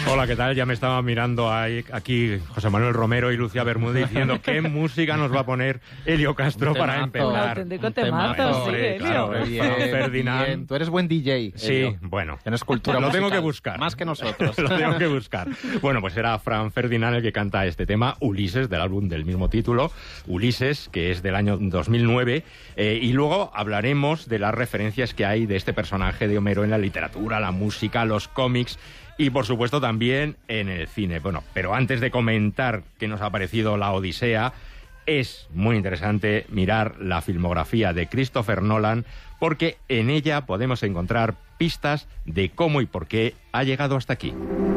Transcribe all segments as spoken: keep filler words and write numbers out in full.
Hola, ¿qué tal? Ya me estaba mirando ahí, aquí José Manuel Romero y Lucía Bermúdez diciendo qué música nos va a poner Elio Castro temazo, para empezar. Un auténtico temazo, sí, Hombre, Elio. claro, Bien, Ferdinand. bien. Tú eres buen D J. Sí, Elio. bueno. Tienes cultura Lo musical. tengo que buscar. Más que nosotros. Lo tengo que buscar. Bueno, pues era Fran Ferdinand el que canta este tema, Ulises, del álbum del mismo título, Ulises, que es del año dos mil nueve, eh, y luego hablaremos de las referencias que hay de este personaje de Homero en la literatura, la música, los cómics y, por supuesto, también en el cine. Bueno, pero antes de comentar qué nos ha parecido La Odisea, es muy interesante mirar la filmografía de Christopher Nolan, porque en ella podemos encontrar pistas de cómo y por qué ha llegado hasta aquí.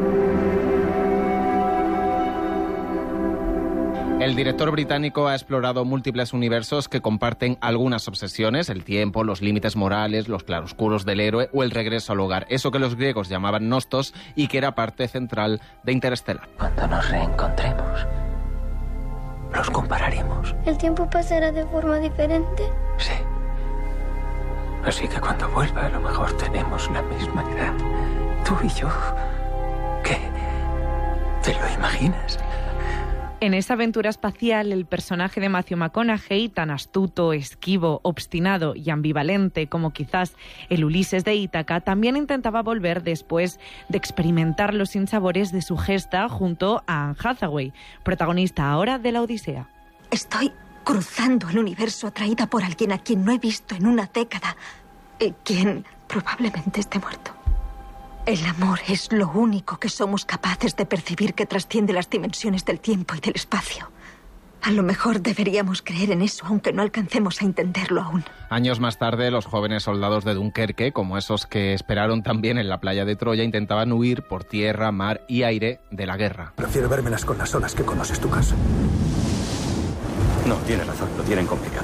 El director británico ha explorado múltiples universos que comparten algunas obsesiones: el tiempo, los límites morales, los claroscuros del héroe o el regreso al hogar. Eso que los griegos llamaban nostos y que era parte central de Interestelar. Cuando nos reencontremos, los compararemos. ¿El tiempo pasará de forma diferente? Sí. Así que cuando vuelva, a lo mejor tenemos la misma edad. Tú y yo. ¿Qué? ¿Te lo imaginas? En esa aventura espacial, el personaje de Matthew McConaughey, tan astuto, esquivo, obstinado y ambivalente como quizás el Ulises de Ítaca, también intentaba volver después de experimentar los sinsabores de su gesta junto a Anne Hathaway, protagonista ahora de La Odisea. Estoy cruzando el universo atraída por alguien a quien no he visto en una década y quien probablemente esté muerto. El amor es lo único que somos capaces de percibir que trasciende las dimensiones del tiempo y del espacio. A lo mejor deberíamos creer en eso, aunque no alcancemos a entenderlo aún. Años más tarde, los jóvenes soldados de Dunkerque, como esos que esperaron también en la playa de Troya, intentaban huir por tierra, mar y aire de la guerra. Prefiero vérmelas con las olas que conoces tu casa. No, tiene razón, lo tienen complicado.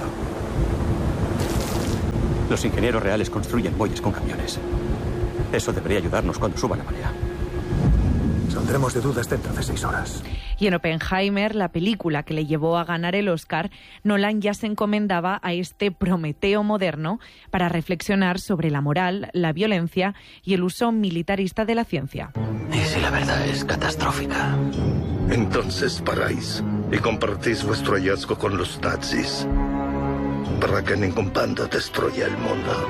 Los ingenieros reales construyen muelles con camiones. Eso debería ayudarnos cuando suba la marea. Saldremos de dudas dentro de seis horas. Y en Oppenheimer, la película que le llevó a ganar el Oscar, Nolan ya se encomendaba a este Prometeo moderno para reflexionar sobre la moral, la violencia y el uso militarista de la ciencia. ¿Y si la verdad es catastrófica? Entonces paráis y compartís vuestro hallazgo con los nazis para que ningún bando destruya el mundo.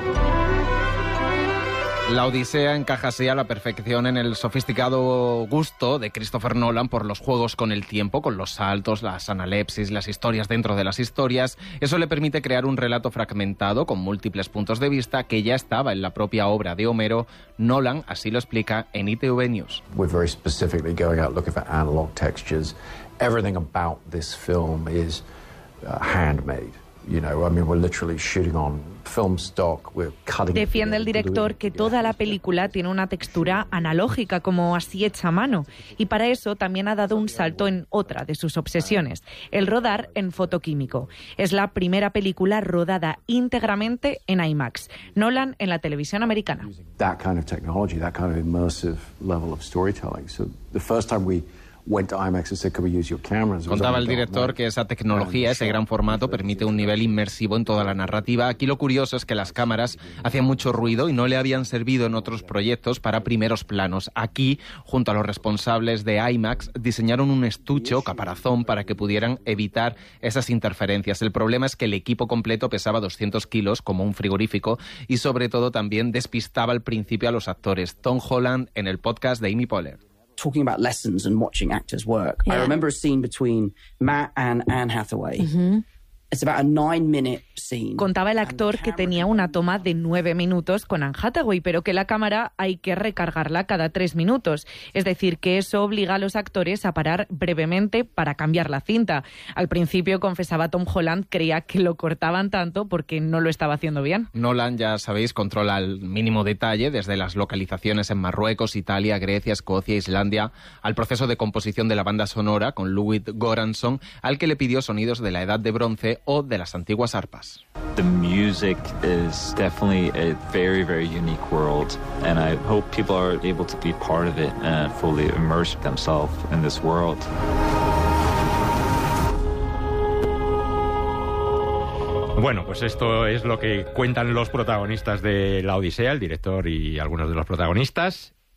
La Odisea encaja así a la perfección en el sofisticado gusto de Christopher Nolan por los juegos con el tiempo, con los saltos, las analepsis, las historias dentro de las historias. Eso le permite crear un relato fragmentado con múltiples puntos de vista que ya estaba en la propia obra de Homero. Nolan así lo explica en I T V News. We're very specifically going out looking for analog textures. Everything about this film is uh, handmade. You know, I mean, we're literally shooting on film stock. We're cutting. Defiende el director que toda la película tiene una textura analógica, como así hecha a mano, y para eso también ha dado un salto en otra de sus obsesiones, el rodar en fotoquímico. Es la primera película rodada íntegramente en IMAX. Nolan en la televisión americana. That kind of technology, that kind of immersive level of storytelling. So the first time we went to IMAX and said, "Can we use your cameras?" Contaba el director que esa tecnología, ese gran formato, permite un nivel inmersivo en toda la narrativa. Aquí lo curioso es que las cámaras hacían mucho ruido y no le habían servido en otros proyectos para primeros planos. Aquí, junto a los responsables de IMAX, diseñaron un estuche o caparazón para que pudieran evitar esas interferencias. El problema es que el equipo completo pesaba doscientos kilos, como un frigorífico, y sobre todo también despistaba al principio a los actores. Tom Holland en el podcast de Amy Poehler. Talking about lessons and watching actors work. Yeah. I remember a scene between Matt and Anne Hathaway. Mm-hmm. It's about a nine minute scene. Contaba el actor que tenía una toma de nueve minutos con Anne Hathaway, pero que la cámara hay que recargarla cada tres minutos. Es decir, que eso obliga a los actores a parar brevemente para cambiar la cinta. Al principio, confesaba Tom Holland, creía que lo cortaban tanto porque no lo estaba haciendo bien. Nolan, ya sabéis, controla al mínimo detalle, desde las localizaciones en Marruecos, Italia, Grecia, Escocia, Islandia, al proceso de composición de la banda sonora con Ludwig Göransson, al que le pidió sonidos de la Edad de Bronce o de las antiguas arpas. The music is definitely a very, very unique world, and I hope people are able to be part of it and fully immerse themselves in this world. Bueno, pues esto es lo que cuentan los protagonistas de La Odisea, el director y algunos de los protagonistas.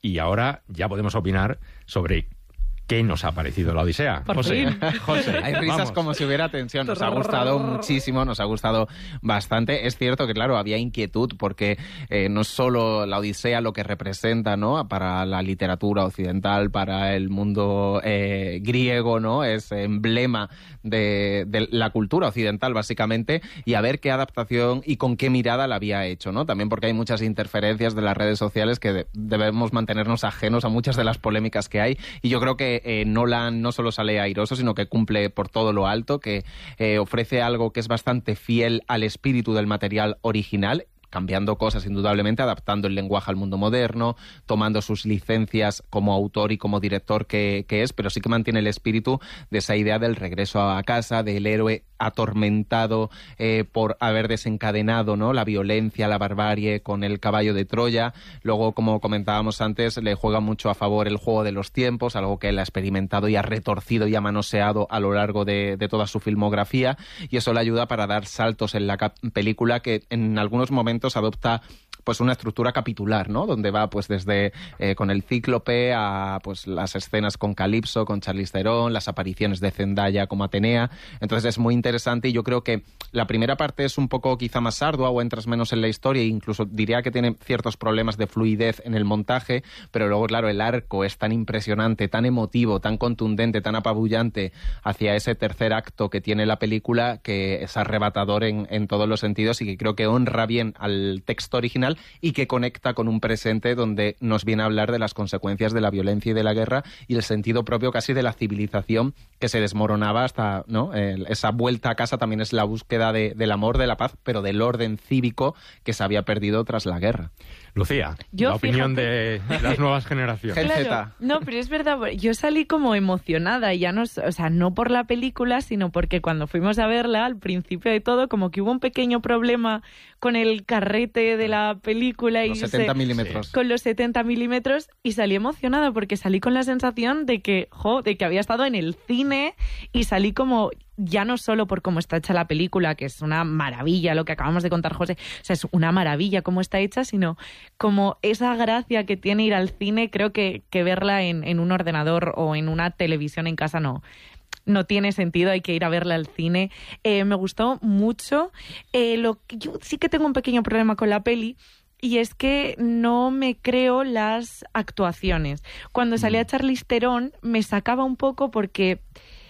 y ahora ya podemos opinar sobre ¿qué nos ha parecido la Odisea? Por José, fin. José, hay risas vamos. como si hubiera tensión. Nos ha gustado muchísimo, nos ha gustado bastante. Es cierto que, claro, había inquietud porque eh, no es solo la Odisea lo que representa, ¿no?, para la literatura occidental, para el mundo eh, griego, ¿no? Es emblema de, de la cultura occidental, básicamente, y a ver qué adaptación y con qué mirada la había hecho, ¿no? También porque hay muchas interferencias de las redes sociales que de, debemos mantenernos ajenos a muchas de las polémicas que hay, y yo creo que Eh, Nolan no solo sale airoso, sino que cumple por todo lo alto, que eh, ofrece algo que es bastante fiel al espíritu del material original, cambiando cosas indudablemente, adaptando el lenguaje al mundo moderno, tomando sus licencias como autor y como director que, que es, pero sí que mantiene el espíritu de esa idea del regreso a casa, del héroe atormentado eh, por haber desencadenado, ¿no?, la violencia, la barbarie con el caballo de Troya. Luego, como comentábamos antes, le juega mucho a favor el juego de los tiempos, algo que él ha experimentado y ha retorcido y ha manoseado a lo largo de, de toda su filmografía, y eso le ayuda para dar saltos en la película que en algunos momentos adopta pues una estructura capitular, ¿no?, donde va pues desde eh, con el Cíclope a pues las escenas con Calipso, con Charlize Theron, las apariciones de Zendaya como Atenea. Entonces es muy interesante, y yo creo que la primera parte es un poco quizá más ardua o entras menos en la historia, e incluso diría que tiene ciertos problemas de fluidez en el montaje, pero luego, claro, el arco es tan impresionante, tan emotivo, tan contundente, tan apabullante hacia ese tercer acto que tiene la película, que es arrebatador en, en todos los sentidos, y que creo que honra bien al texto original y que conecta con un presente donde nos viene a hablar de las consecuencias de la violencia y de la guerra y el sentido propio casi de la civilización que se desmoronaba hasta, ¿no? El, esa vuelta a casa también es la búsqueda de, del amor, de la paz, pero del orden cívico que se había perdido tras la guerra. Lucía, Yo, la opinión fíjate, de las nuevas generaciones. Claro, no, pero es verdad, yo salí como emocionada, ya no, o sea, no por la película, sino porque cuando fuimos a verla, al principio de todo, como que hubo un pequeño problema con el carrete de la película y los setenta milímetros. Con los setenta milímetros, y salí emocionada porque salí con la sensación de que, jo, de que había estado en el cine, y salí como, ya no solo por cómo está hecha la película, que es una maravilla lo que acabamos de contar, José, o sea, es una maravilla cómo está hecha, sino como esa gracia que tiene ir al cine. Creo que, que verla en, en un ordenador o en una televisión en casa no, no tiene sentido, hay que ir a verla al cine. Eh, me gustó mucho. Eh, lo, yo sí que tengo un pequeño problema con la peli, y es que no me creo las actuaciones. Cuando salía Charlize Theron me sacaba un poco porque...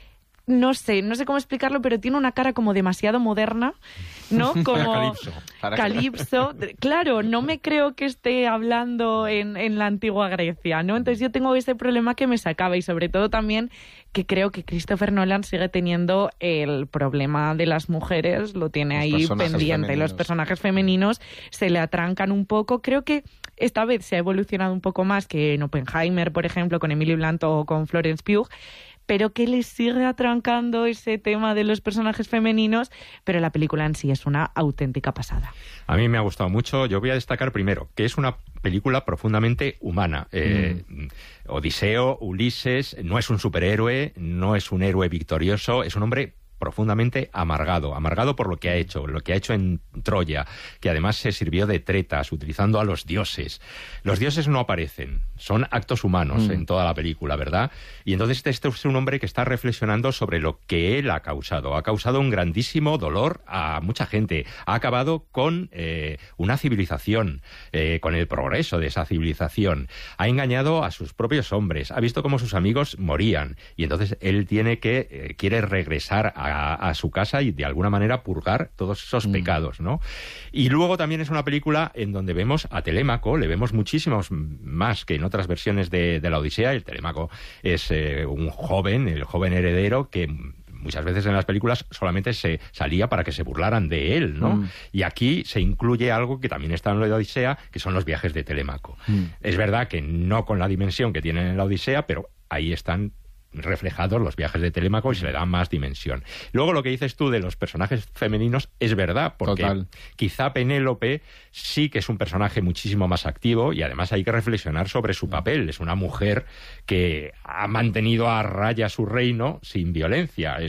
No sé, no sé cómo explicarlo, pero tiene una cara como demasiado moderna, ¿no? Como Calipso. Calipso. Claro, no me creo que esté hablando en, en la antigua Grecia, ¿no? Entonces yo tengo ese problema que me sacaba, y sobre todo también que creo que Christopher Nolan sigue teniendo el problema de las mujeres, lo tiene Los ahí personajes pendiente. femeninos. Los personajes femeninos se le atrancan un poco. Creo que esta vez se ha evolucionado un poco más que en Oppenheimer, por ejemplo, con Emily Blunt o con Florence Pugh, pero que le sigue atrancando ese tema de los personajes femeninos, pero la película en sí es una auténtica pasada. A mí me ha gustado mucho. Yo voy a destacar primero que es una película profundamente humana. Eh, mm. Odiseo, Ulises, no es un superhéroe, no es un héroe victorioso, es un hombre profundamente amargado, amargado por lo que ha hecho, lo que ha hecho en Troya, que además se sirvió de tretas, utilizando a los dioses. Los dioses no aparecen, son actos humanos mm. en toda la película, ¿verdad? Y entonces este es un hombre que está reflexionando sobre lo que él ha causado. Ha causado un grandísimo dolor a mucha gente. Ha acabado con eh, una civilización, eh, con el progreso de esa civilización. Ha engañado a sus propios hombres, ha visto cómo sus amigos morían, y entonces él tiene que, eh, quiere regresar a A, a su casa y de alguna manera purgar todos esos mm. pecados, ¿no? Y luego también es una película en donde vemos a Telémaco, le vemos muchísimos más que en otras versiones de, de la Odisea. El Telémaco es eh, un joven, el joven heredero que muchas veces en las películas solamente se salía para que se burlaran de él, ¿no? Mm. Y aquí se incluye algo que también está en la Odisea, que son los viajes de Telémaco. Mm. Es verdad que no con la dimensión que tienen en la Odisea, pero ahí están reflejados los viajes de Telémaco y se le da más dimensión. Luego lo que dices tú de los personajes femeninos es verdad, porque Total. quizá Penélope sí que es un personaje muchísimo más activo, y además hay que reflexionar sobre su papel. Es una mujer que ha mantenido a raya su reino sin violencia. Es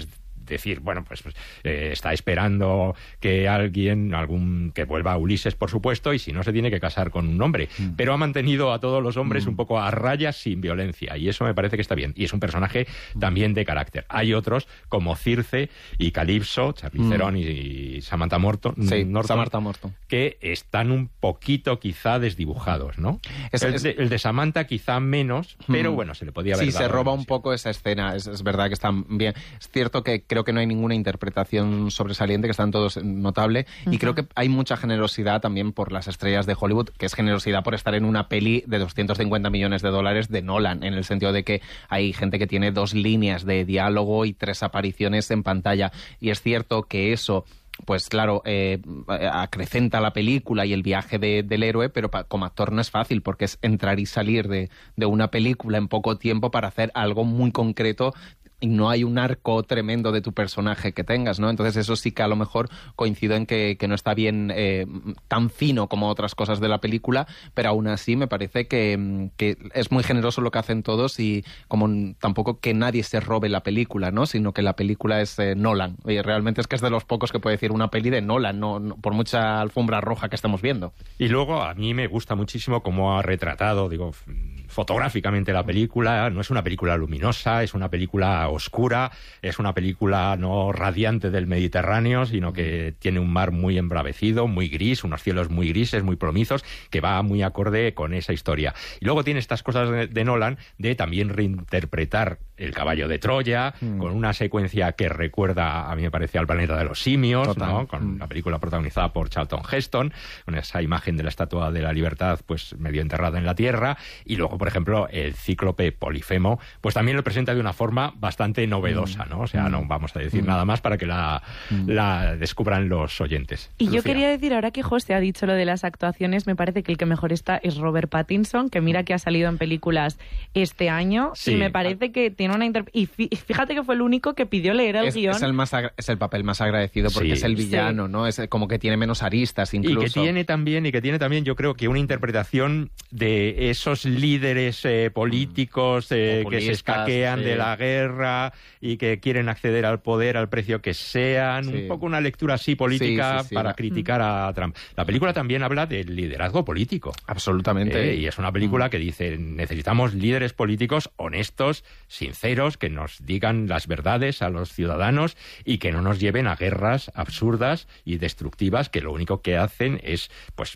decir, bueno, pues, pues eh, está esperando que alguien, algún que vuelva a Ulises, por supuesto, y si no se tiene que casar con un hombre. Mm. Pero ha mantenido a todos los hombres mm. un poco a raya sin violencia, y eso me parece que está bien. Y es un personaje mm. también de carácter. Hay otros como Circe y Calipso, Charlize Theron mm. y, y Samantha Morton, sí, Norton, Samantha Morton, que están un poquito quizá desdibujados, ¿no? Es, el, es, de, el de Samantha quizá menos, mm. pero bueno, se le podía haber sí, dado se roba un poco esa escena, es, es verdad que están bien. Es cierto que creo que no hay ninguna interpretación sobresaliente, que están todos notable, uh-huh. y creo que hay mucha generosidad también por las estrellas de Hollywood, que es generosidad por estar en una peli de doscientos cincuenta millones de dólares de Nolan, en el sentido de que hay gente que tiene dos líneas de diálogo y tres apariciones en pantalla, y es cierto que eso pues claro, eh, acrecenta la película y el viaje de, del héroe, pero pa, como actor no es fácil, porque es entrar y salir de, de una película en poco tiempo para hacer algo muy concreto, y no hay un arco tremendo de tu personaje que tengas, ¿no? Entonces eso sí que a lo mejor coincido en que, que no está bien eh, tan fino como otras cosas de la película, pero aún así me parece que, que es muy generoso lo que hacen todos, y como tampoco que nadie se robe la película, ¿no? Sino que la película es eh, Nolan. Y realmente es que es de los pocos que puede decir una peli de Nolan, no, no por mucha alfombra roja que estemos viendo. Y luego a mí me gusta muchísimo cómo ha retratado, digo, fotográficamente la película. No es una película luminosa, es una película oscura, es una película no radiante del Mediterráneo, sino que tiene un mar muy embravecido, muy gris, unos cielos muy grises, muy plomizos, que va muy acorde con esa historia. Y luego tiene estas cosas de, de Nolan de también reinterpretar El caballo de Troya, mm. con una secuencia que recuerda, a mí me parece, al planeta de los simios, ¿no? Con mm. la película protagonizada por Charlton Heston, con esa imagen de la Estatua de la Libertad pues medio enterrada en la tierra. Y luego, por ejemplo, el cíclope Polifemo, pues también lo presenta de una forma bastante novedosa, ¿no? O sea, no vamos a decir mm. nada más para que la, mm. la descubran los oyentes. Y Lucía. Yo quería decir, ahora que José ha dicho lo de las actuaciones, me parece que el que mejor está es Robert Pattinson, que mira que ha salido en películas este año, sí. y me parece que tiene una interpretación. Y fíjate que fue el único que pidió leer el es, guión. Es el, más es el papel más agradecido, porque sí. es el villano, sí. ¿no? Es como que tiene menos aristas, incluso. Y que tiene también, y que tiene también, yo creo que una interpretación de esos líderes eh, políticos eh, que se escaquean sí. de la guerra y que quieren acceder al poder al precio que sean, sí. un poco una lectura así política sí, sí, sí. para criticar a Trump. La película también habla del liderazgo político. Absolutamente. Eh, y es una película mm. que dice, necesitamos líderes políticos honestos, sinceros, que nos digan las verdades a los ciudadanos y que no nos lleven a guerras absurdas y destructivas que lo único que hacen es pues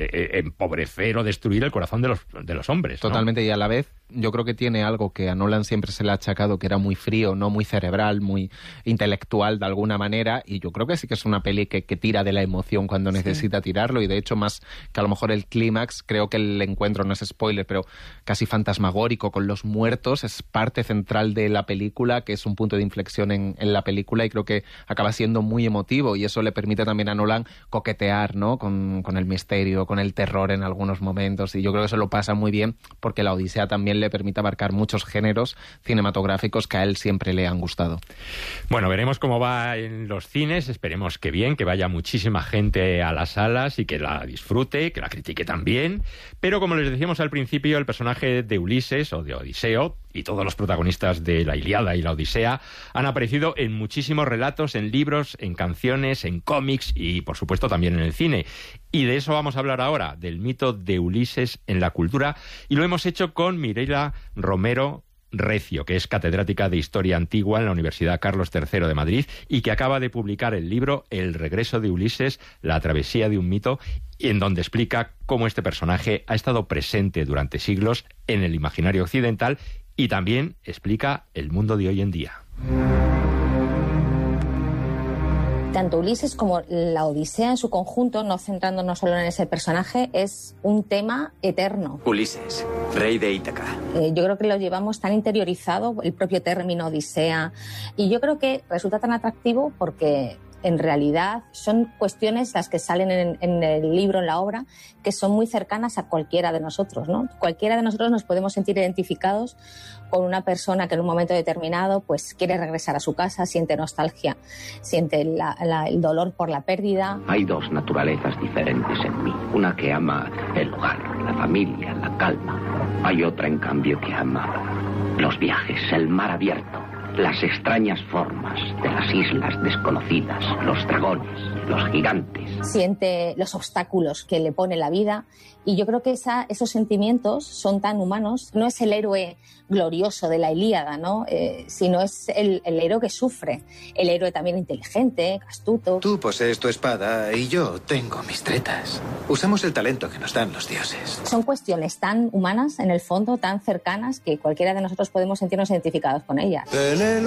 empobrecer o destruir el corazón de los, de los hombres, ¿no? Totalmente, y a la vez yo creo que tiene algo que a Nolan siempre se le ha achacado, que era muy frío, no muy cerebral, muy intelectual de alguna manera, y yo creo que sí que es una peli que, que tira de la emoción cuando sí. necesita tirarlo, y de hecho más que a lo mejor el clímax, creo que el encuentro, no es spoiler, pero casi fantasmagórico con los muertos, es parte central de la película, que es un punto de inflexión en, en la película, y creo que acaba siendo muy emotivo, y eso le permite también a Nolan coquetear, ¿no? con, con el misterio, con el terror en algunos momentos, y yo creo que eso lo pasa muy bien, porque la Odisea también le permite abarcar muchos géneros cinematográficos que a él siempre le han gustado. Bueno, veremos cómo va en los cines, esperemos que bien, que vaya muchísima gente a las salas y que la disfrute, que la critique también, pero como les decíamos al principio, el personaje de Ulises o de Odiseo y todos los protagonistas de la Ilíada y la Odisea han aparecido en muchísimos relatos, en libros, en canciones, en cómics y por supuesto también en el cine. Y de eso vamos a hablar ahora, del mito de Ulises en la cultura, y lo hemos hecho con Mireia Romero Recio, que es catedrática de Historia Antigua en la Universidad Carlos tercero de Madrid y que acaba de publicar el libro El regreso de Ulises, la travesía de un mito, en donde explica cómo este personaje ha estado presente durante siglos en el imaginario occidental y también explica el mundo de hoy en día. Tanto Ulises como la Odisea en su conjunto, no centrándonos solo en ese personaje, es un tema eterno. Ulises, rey de Ítaca. Eh, yo creo que lo llevamos tan interiorizado, el propio término Odisea, y yo creo que resulta tan atractivo porque en realidad son cuestiones las que salen en, en el libro, en la obra, que son muy cercanas a cualquiera de nosotros, ¿no? Cualquiera de nosotros nos podemos sentir identificados con una persona que en un momento determinado pues quiere regresar a su casa, siente nostalgia, siente la, la, el dolor por la pérdida. Hay dos naturalezas diferentes en mí. Una que ama el hogar, la familia, la calma. Hay otra, en cambio, que ama los viajes, el mar abierto, las extrañas formas de las islas desconocidas, los dragones, los gigantes. Siente los obstáculos que le pone la vida y yo creo que esa, esos sentimientos son tan humanos. No es el héroe glorioso de la Ilíada, ¿no? Eh, sino es el, el héroe que sufre, el héroe también inteligente, astuto. Tú posees tu espada y yo tengo mis tretas. Usamos el talento que nos dan los dioses. Son cuestiones tan humanas, en el fondo, tan cercanas, que cualquiera de nosotros podemos sentirnos identificados con ellas. En